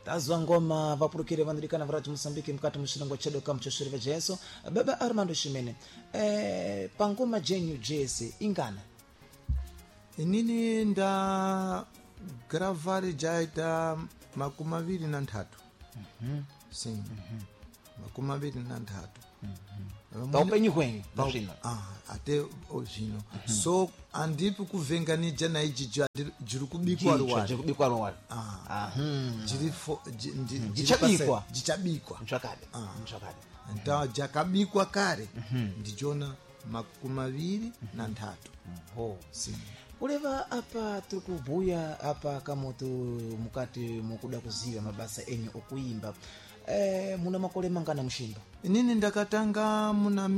tazwa ngoma vapurukire vandilikana varati Mosambiki mkati mshirango chedo kama choshiriva jeso baba Armando Shimene pangoma jenyu jese ingana inini nda gravari jaita 23 sim 23 paupenyu kwenyu zvino ate ozvino so andipi kuvenganija naijiji jiri kubikwa rwari jichabikwa mchakade nta jakabikwa kare ndichona 23 sim kuleva apa turikubhuya apa kamoto mukati mukuda kuziva mabasa enyu okuimba muna makole mangana mushimba inini ndakatanga muna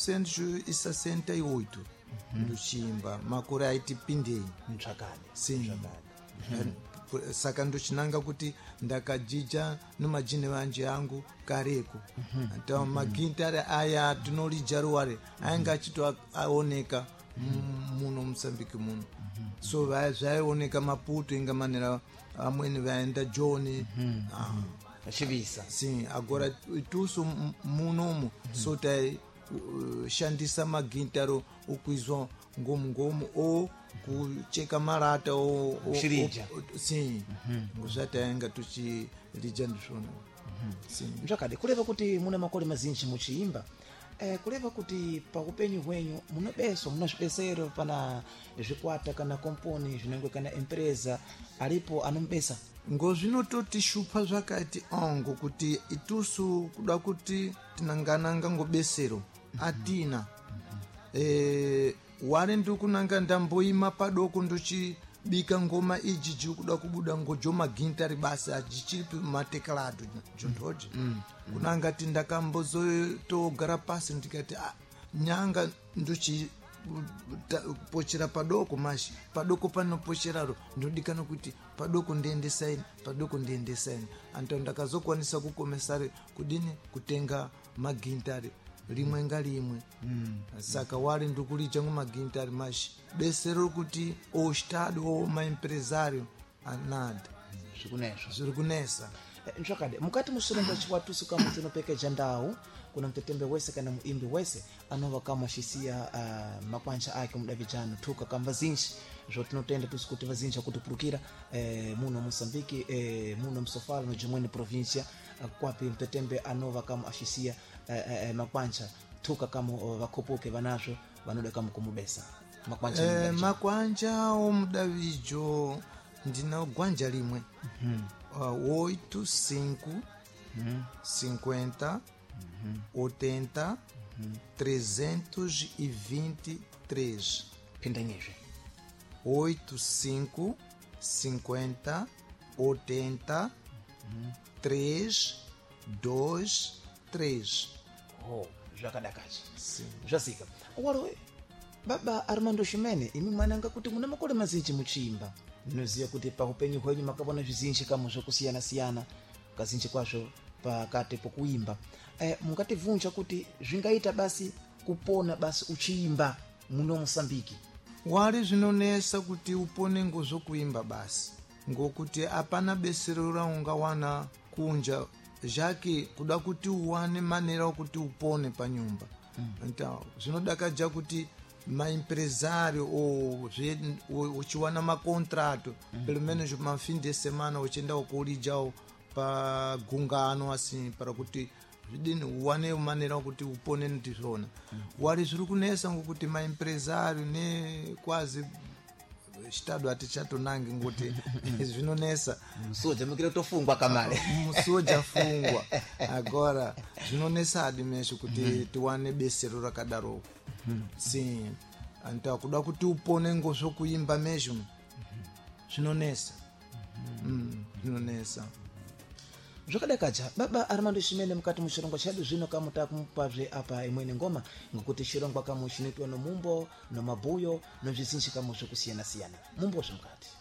1968 ndochimba makore aiti pindei mtsvakade saka ndochinanga kuti ndakajija nomajine vanje angu kareko ata magitari aya tinolijaruware ainga achitoaoneka muno Mosambiki muno so zvaioneka Maputo inga manera amweni vaenda John achivisa sim agora tuso munomu so tai shandisa magitaro ukuizwa ngomu o kucheka marata o shirija sim ngozvataenga tuchirija ndizvona sim mtsvakade kuleva kuti muna makole mazinji muchiimba kuleva kuti pakupenyu hwenyu muna zvibesero pana zvikwata kana komponi zvinenge kana empresa alipo anombesa ngozvinototishupa zvakati ongo kuti itusu kuda kuti tinangananga ngobesero atina wari ndikunanga ndamboima padoko ndochibika ngoma ijiji kuda kubuda ngojo magitari basi ajichiripi matekalado jondoje kunanga ti ndakambozotogara pasi ndikati nyanga ndochi pochera padoko mashi padoko panopocheraro ndodikana kuti padoko ndiendesaini anto ndakazokwanisa kukomesari kudini kutenga magitari rimwe ngalimwe saka wari ndikulija ngomagitari mashi besero kuti ostado maempresario anada zviri kunesa mtsvakade mukati mushirango chikwatusu kama tinopekeja ndau kuna mtetembe wese kana muimbi wese anova kama shisia makwanja ake mudavijano tuka kama vazinji zvotinotenda tusikuti vazinji akutipurukira muno Mosambiki muno msofala no jimweni provincia kwapi mtetembe anova kama ashisia makwanja tuka kama vakopoke vanazvo vanoda kama kumubesa makwanja omudavijo ndina gwanja limwe 85 50 80 323 pindanyeje 85 50 80 323 zvakadakachi zvasika waro baba Armando Shimene imi mwananga kuti muna makole mazinji muchimba ndinoziva kuti pakupenyu hwenyu makabona zvizinji kama zvokusiyana kazinji kwazvo pakati pokuimba mungativunja kuti zvingaita basi kupona basi uchiimba muno Mosambiki wari zvinonesa kuti upone ngozvokuimba basi ngokuti apana besero raungawana kunja zvake kuda kuti uwane manera okuti upone panyumba zvinodakaja kuti maempresario uchiwana makontrato pelo menos mafim de semana uchienda ukulijao pagungano assim para kuti zvidini uwane manera okuti upone ndizvona wari zviri kunesa ngokuti maempresario ne quase estado atichatonange ngoti zvinonesa musoja mukire tofungwa kamale musoja fungwa agora zvinonesa adimesho kuti tiwane besero rakadaro sim anta kuda kuti upone ngozvokuimba mesho zvinonesa zvinonesa zvakadakaja baba Armando Shimene mukati muchirongo chedu zvino kamutakupazve apa imweni ngoma ngokuti chirongo kamuchinoitwa nomumbo nomabhuyo nozvizinji kamo zvokusiyana mumbo zvemukati